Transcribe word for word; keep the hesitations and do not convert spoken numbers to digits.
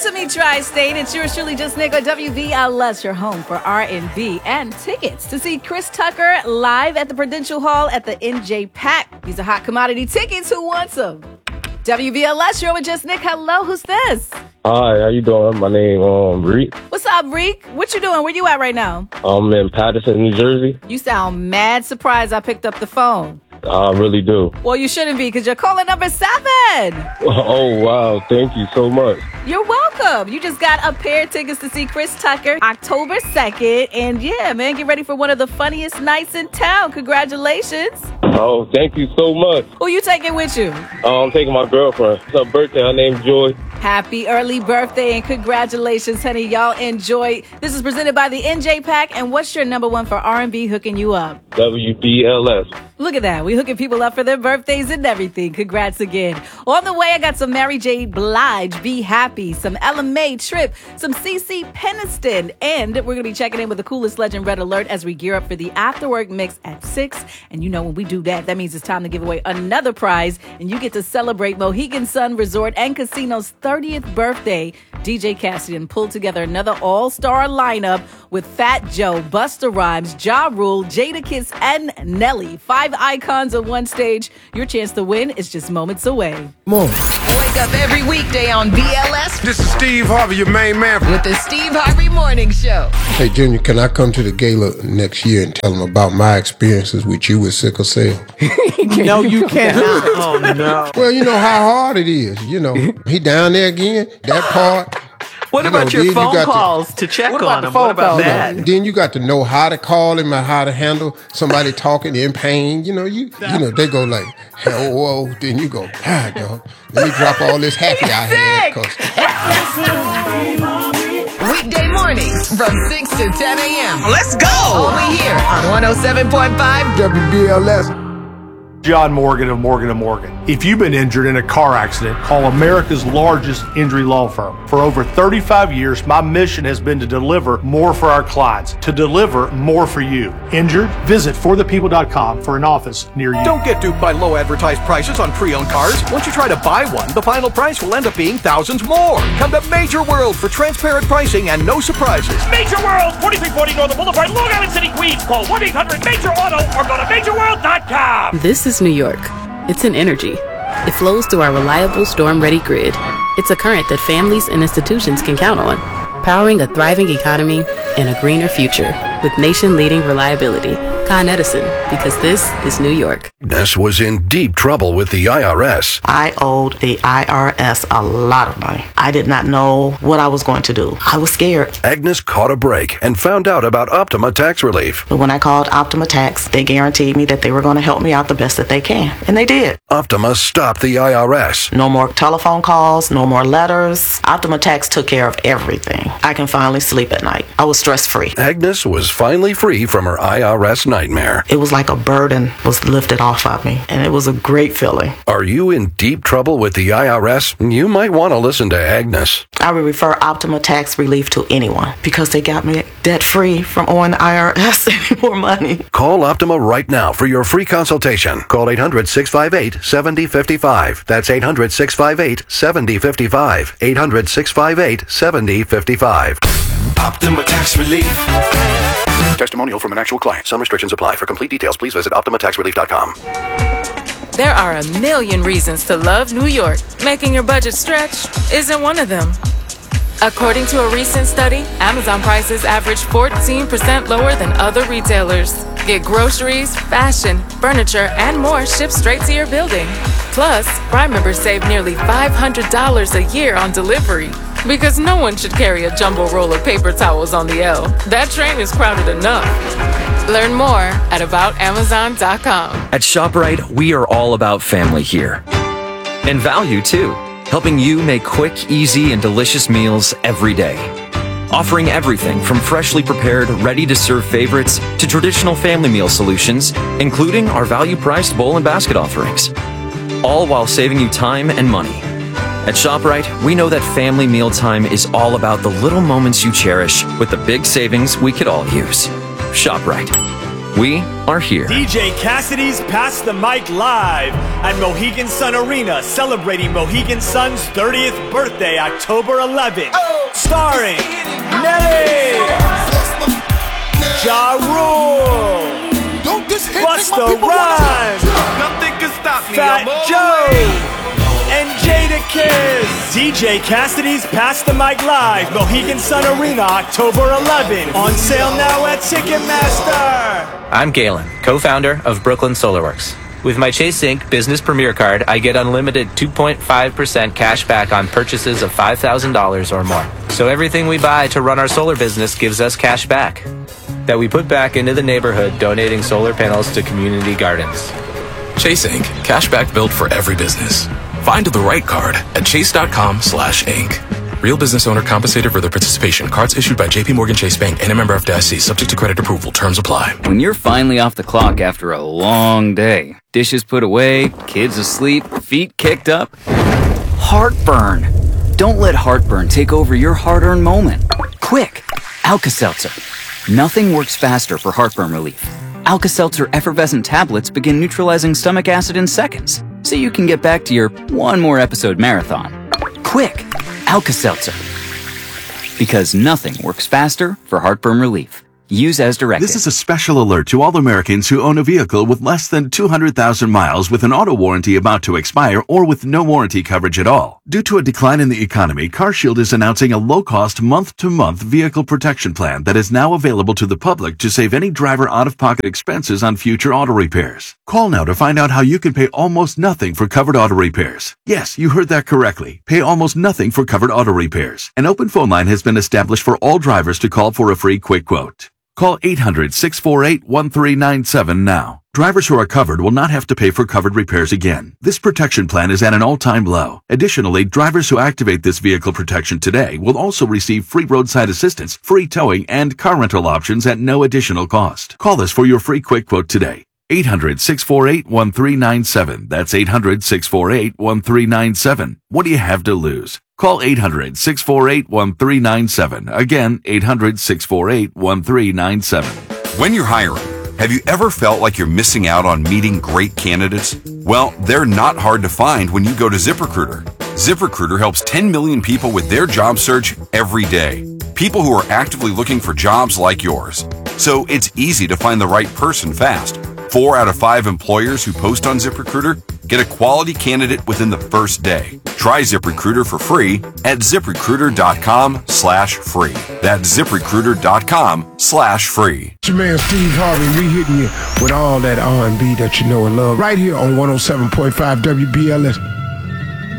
to me, Tri-State. It's yours truly, Just Nick, on W V L S, your home for R and B and tickets to see Chris Tucker live at the Prudential Hall at the N J Pack. These are hot commodity tickets. Who wants them? W V L S, you're with Just Nick. Hello, who's this? Hi, how you doing? My name um Reek. What's up, Reek? What you doing? Where you at right now? I'm in Patterson, New Jersey. You sound mad surprised I picked up the phone. I really do. Well, you shouldn't be, because you're calling number seven. Oh, wow. Thank you so much. You're welcome. You just got a pair of tickets to see Chris Tucker October second. And yeah, man, get ready for one of the funniest nights in town. Congratulations. Oh, thank you so much. Who you taking with you? Uh, I'm taking my girlfriend. It's her birthday. Her name's Joy. Happy early birthday and congratulations, honey. Y'all enjoy. This is presented by the N J Pack. And what's your number one for R and B hooking you up? W B L S. Look at that. We hooking people up for their birthdays and everything. Congrats again. On the way, I got some Mary J. Blige, Be Happy, some Ella Mai, Trip, some C C Peniston, and we're going to be checking in with the coolest legend, Red Alert, as we gear up for the Afterwork Mix at six. And you know, when we do that, that means it's time to give away another prize, and you get to celebrate Mohegan Sun Resort and Casino's thirtieth birthday. D J Cassian pulled together another all-star lineup with Fat Joe, Busta Rhymes, Ja Rule, Jadakiss, and Nelly. Five icons on one stage. Your chance to win is just moments away. More. Wake up every weekday on B L S. This is Steve Harvey, your main man. With the Steve Harvey Morning Show. Hey, Junior, can I come to the gala next year and tell them about my experiences with you with sickle cell? No, you cannot. Oh, no. Well, you know how hard it is. You know, he down there again, that part. What You about know, your then you phone got to- calls to check What about on the him? phone What about calls? that? Then you got to know how to call him and how to handle somebody talking in pain. You know, you you know, they go like, hell, whoa. Then you go, ah, dog, let me drop all this happy I had. 'cause Weekday mornings from six to ten a.m. Let's go! Only here on one oh seven point five W B L S. John Morgan of Morgan and Morgan. If you've been injured in a car accident, call America's largest injury law firm. For over thirty-five years, my mission has been to deliver more for our clients, to deliver more for you. Injured? Visit for the people dot com for an office near you. Don't get duped by low advertised prices on pre-owned cars. Once you try to buy one, the final price will end up being thousands more. Come to Major World for transparent pricing and no surprises. Major World, forty-three forty Northern Boulevard, Long Island City, Queens. Call one eight hundred major auto or go to major world dot com. This is New York. It's an energy. It flows through our reliable storm-ready grid. It's a current that families and institutions can count on, powering a thriving economy and a greener future with nation-leading reliability. Con Edison, because this is New York. Agnes was in deep trouble with the I R S. I owed the I R S a lot of money. I did not know what I was going to do. I was scared. Agnes caught a break and found out about Optima Tax Relief. But when I called Optima Tax, they guaranteed me that they were going to help me out the best that they can. And they did. Optima stopped the I R S. No more telephone calls, no more letters. Optima Tax took care of everything. I can finally sleep at night. I was stress-free. Agnes was finally free from her I R S nightmare. It was like a burden was lifted off of me, and it was a great feeling. Are you in deep trouble with the I R S? You might want to listen to Agnes. I would refer Optima Tax Relief to anyone because they got me debt-free from owing the I R S any more money. Call Optima right now for your free consultation. Call eight hundred, six five eight, seven oh five five. That's eight hundred, six five eight, seven oh five five. eight hundred, six five eight, seven oh five five. Optima Tax Relief. Testimonial from an actual client. Some restrictions apply. For complete details, please visit optima tax relief dot com. There are a million reasons to love New York. Making your budget stretch isn't one of them. According to a recent study, Amazon prices average fourteen percent lower than other retailers. Get groceries, fashion, furniture, and more shipped straight to your building. Plus, Prime members save nearly five hundred dollars a year on delivery. Because no one should carry a jumbo roll of paper towels on the L. That train is crowded enough. Learn more at about amazon dot com. At ShopRite, we are all about family here. And value, too. Helping you make quick, easy, and delicious meals every day. Offering everything from freshly prepared, ready-to-serve favorites to traditional family meal solutions, including our value-priced bowl and basket offerings. All while saving you time and money. At ShopRite, we know that family mealtime is all about the little moments you cherish with the big savings we could all use. ShopRite. We are here. D J Cassidy's Pass the Mic live at Mohegan Sun Arena, celebrating Mohegan Sun's thirtieth birthday, October eleventh. Oh, starring Nelly, Ja Rule, Busta Rhymes, Nothing can stop me. Fat Joe, and Jadakiss. D J Cassidy's Pass the Mic live, Mohegan Sun Arena, October eleventh. On sale now at Ticketmaster. I'm Galen, co-founder of Brooklyn SolarWorks. With my Chase Inc Business Premier Card, I get unlimited two point five percent cash back on purchases of five thousand dollars or more. So everything we buy to run our solar business gives us cash back that we put back into the neighborhood, donating solar panels to community gardens. Chase Incorporated. Cashback built for every business. Find the right card at chase.com slash Inc. Real business owner compensated for their participation. Cards issued by J P Morgan Chase Bank and a member F D I C. Subject to credit approval. Terms apply. When you're finally off the clock after a long day, dishes put away, kids asleep, feet kicked up, heartburn. Don't let heartburn take over your hard-earned moment. Quick, Alka-Seltzer. Nothing works faster for heartburn relief. Alka-Seltzer effervescent tablets begin neutralizing stomach acid in seconds, so you can get back to your one more episode marathon. Quick, Alka-Seltzer. Because nothing works faster for heartburn relief. Use as directed. This is a special alert to all Americans who own a vehicle with less than two hundred thousand miles with an auto warranty about to expire or with no warranty coverage at all. Due to a decline in the economy, CarShield is announcing a low-cost month-to-month vehicle protection plan that is now available to the public to save any driver out-of-pocket expenses on future auto repairs. Call now to find out how you can pay almost nothing for covered auto repairs. Yes, you heard that correctly. Pay almost nothing for covered auto repairs. An open phone line has been established for all drivers to call for a free quick quote. Call eight hundred, six four eight, one three nine seven now. Drivers who are covered will not have to pay for covered repairs again. This protection plan is at an all-time low. Additionally, drivers who activate this vehicle protection today will also receive free roadside assistance, free towing, and car rental options at no additional cost. Call us for your free quick quote today. eight hundred, six four eight, one three nine seven. That's eight hundred, six four eight, one three nine seven. What do you have to lose? Call eight hundred, six four eight, one three nine seven. Again, eight hundred, six four eight, one three nine seven. When you're hiring, have you ever felt like you're missing out on meeting great candidates? Well, they're not hard to find when you go to ZipRecruiter. ZipRecruiter helps ten million people with their job search every day. People who are actively looking for jobs like yours. So it's easy to find the right person fast. Four out of five employers who post on ZipRecruiter get a quality candidate within the first day. Try ZipRecruiter for free at ZipRecruiter.com slash free. That's ZipRecruiter.com slash free. It's your man Steve Harvey. We hitting you with all that R and B that you know and love right here on one oh seven point five W B L S.